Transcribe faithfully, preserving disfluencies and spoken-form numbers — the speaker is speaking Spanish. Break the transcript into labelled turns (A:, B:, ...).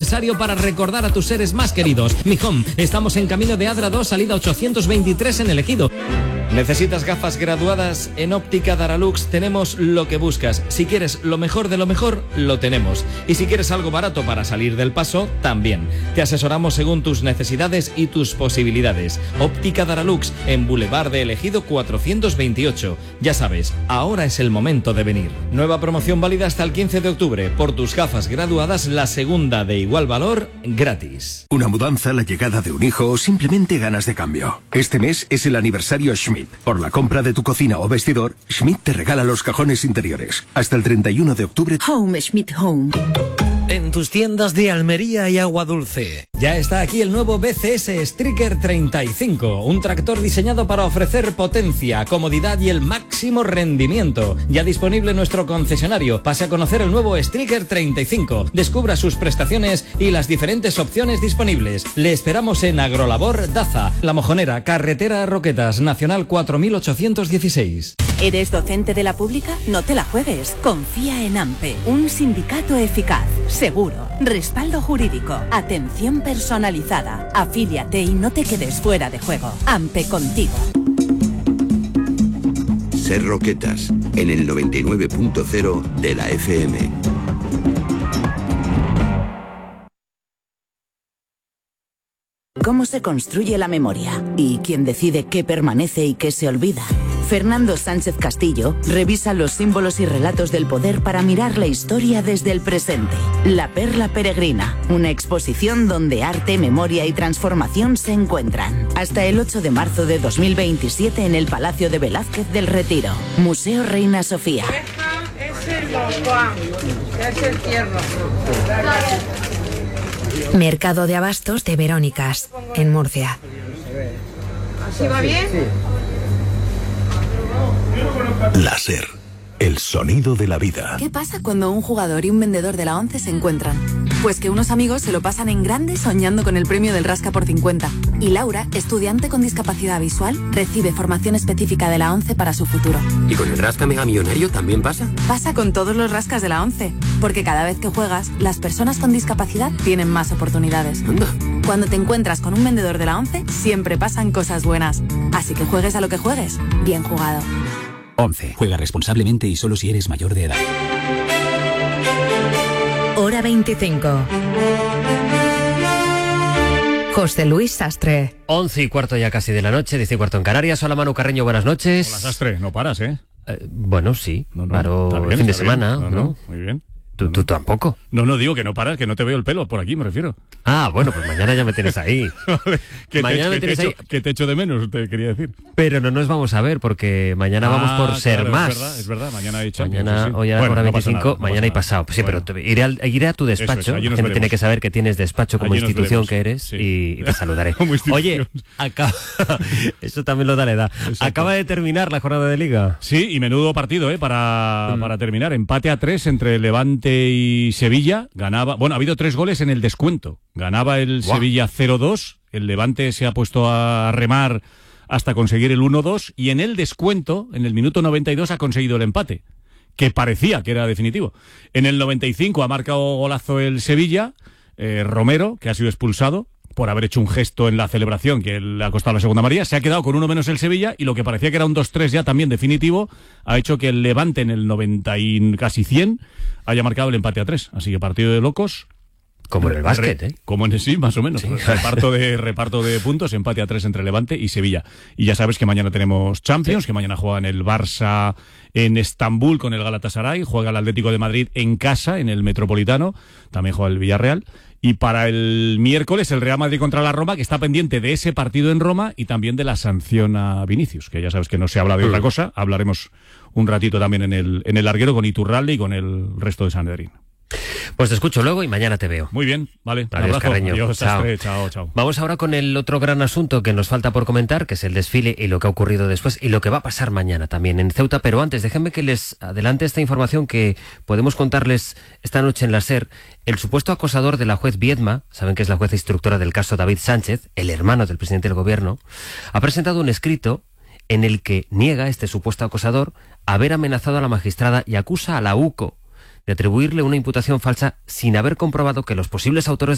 A: aniversario para recordar a tus seres más queridos. Mi Home, estamos en camino de Adra dos, salida ochocientos veintitrés en El Ejido. ¿Necesitas gafas graduadas? En Óptica Daralux tenemos lo que buscas. Si quieres lo mejor de lo mejor, lo tenemos. Y si quieres algo barato para salir del paso, también. Te asesoramos según tus necesidades y tus posibilidades. Óptica Daralux, en Boulevard de El Ejido cuatrocientos veintiocho. Ya sabes, ahora es el momento de venir. Nueva promoción válida hasta el quince de octubre. Por tus gafas graduadas, la segunda de igual valor, gratis.
B: Una mudanza, la llegada de un hijo o simplemente ganas de cambio. Este mes es el aniversario Schmidt. Por la compra de tu cocina o vestidor, Schmidt te regala los cajones interiores. Hasta el treinta y uno de octubre.
C: Home, Schmidt Home.
D: En tus tiendas de Almería y Agua Dulce.
A: Ya está aquí el nuevo B C S Striker treinta y cinco, un tractor diseñado para ofrecer potencia, comodidad y el máximo rendimiento. Ya disponible en nuestro concesionario. Pase a conocer el nuevo Striker treinta y cinco. Descubra sus prestaciones y las diferentes opciones disponibles. Le esperamos en Agrolabor Daza, La Mojonera, Carretera Roquetas, Nacional cuatro mil ochocientos dieciséis.
E: ¿Eres docente de la pública? No te la juegues. Confía en AMPE, un sindicato eficaz, seguro, respaldo jurídico, atención personalizada. Afíliate y no te quedes fuera de juego. AMPE contigo.
F: Ser Roquetas, en el noventa y nueve punto cero de la F M.
C: ¿Cómo se construye la memoria? ¿Y quién decide qué permanece y qué se olvida? Fernando Sánchez Castillo revisa los símbolos y relatos del poder para mirar la historia desde el presente. La Perla Peregrina, una exposición donde arte, memoria y transformación se encuentran. Hasta el ocho de marzo de dos mil veintisiete en el Palacio de Velázquez del Retiro. Museo Reina Sofía.
G: Es el Juan, es el tierno.
H: Mercado de Abastos de Verónicas, en Murcia.
G: ¿Así va bien?
B: Láser, el sonido de la vida.
I: ¿Qué pasa cuando un jugador y un vendedor de la ONCE se encuentran? Pues que unos amigos se lo pasan en grande soñando con el premio del Rasca por cincuenta. Y Laura, estudiante con discapacidad visual, recibe formación específica de la ONCE para su futuro.
J: ¿Y con el Rasca Mega Millonario también pasa?
I: Pasa con todos los rascas de la ONCE, porque cada vez que juegas, las personas con discapacidad tienen más oportunidades.
J: Anda.
I: Cuando te encuentras con un vendedor de la ONCE, siempre pasan cosas buenas. Así que juegues a lo que juegues, bien jugado.
K: ONCE. Juega responsablemente y solo si eres mayor de edad.
H: Hora veinticinco. José Luis Sastre.
D: Once y cuarto ya casi de la noche, diez y cuarto en Canarias. Hola Manu Carreño, buenas noches.
L: Hola Sastre, no paras, ¿eh?
D: eh bueno, sí,
L: no, no,
D: paro
L: bien,
D: fin de
L: bien.
D: semana,
L: no,
D: ¿no?
L: no, muy bien.
D: ¿Tú, tú tampoco?
L: No, no, digo que no paras, que no te veo el pelo, por aquí me refiero.
D: Ah, bueno, pues mañana ya me tienes ahí.
L: ¿Qué,
D: mañana
L: te,
D: me
L: que
D: tienes
L: te
D: ahí.
L: Echo, que te echo de menos, te quería decir.
D: Pero no nos vamos a ver porque mañana
L: ah,
D: vamos por ser
L: claro,
D: más.
L: Es verdad, es verdad, mañana hay Champions.
D: Mañana,
L: sí, sí.
D: hoy a la
L: bueno,
D: hora
L: no
D: veinticinco,
L: nada, no
D: mañana y pasado. Pues sí,
L: bueno.
D: pero te, iré, al, iré a tu despacho.
L: Es,
D: la gente tiene que saber que tienes despacho como
L: allí
D: institución que eres
L: sí.
D: y, y te saludaré. Oye, acaba... eso también lo da la edad. Exacto. Acaba de terminar la jornada de Liga.
L: Sí, y menudo partido, ¿eh? Para, mm. para terminar. Empate a tres entre Levante y Sevilla. Ganaba, bueno, ha habido tres goles en el descuento. Ganaba el wow. Sevilla cero dos, el Levante se ha puesto a remar hasta conseguir el uno dos y en el descuento, en el minuto noventa y dos, ha conseguido el empate, que parecía que era definitivo. En el noventa y cinco ha marcado golazo el Sevilla, eh, Romero, que ha sido expulsado por haber hecho un gesto en la celebración que le ha costado la segunda amarilla. Se ha quedado con uno menos el Sevilla y lo que parecía que era un dos tres ya también definitivo ha hecho que el Levante en el noventa y casi cien haya marcado el empate a tres. Así que partido de locos.
D: Como en el básquet, ¿eh?
L: Como en el sí, más o menos. Sí. Reparto de reparto de puntos, empate a tres entre Levante y Sevilla. Y ya sabes que mañana tenemos Champions, sí. que mañana juegan el Barça en Estambul con el Galatasaray, juega el Atlético de Madrid en casa, en el Metropolitano, también juega el Villarreal. Y para el miércoles el Real Madrid contra la Roma, que está pendiente de ese partido en Roma y también de la sanción a Vinicius, que ya sabes que no se habla de otra cosa. Hablaremos un ratito también en el, en el larguero con Iturralde y con el resto de Sanedrín.
D: Pues te escucho luego y mañana te veo.
L: Muy bien, vale.
D: Adiós, Carreño.
L: Adiós,
D: chao.
L: Sastre, chao, chao.
D: Vamos ahora con el otro gran asunto que nos falta por comentar, que es el desfile y lo que ha ocurrido después y lo que va a pasar mañana también en Ceuta. Pero antes, déjenme que les adelante esta información que podemos contarles esta noche en la SER. El supuesto acosador de la juez Viedma, saben que es la jueza instructora del caso David Sánchez, el hermano del presidente del gobierno, ha presentado un escrito en el que niega este supuesto acosador haber amenazado a la magistrada y acusa a la UCO de atribuirle una imputación falsa sin haber comprobado que los posibles autores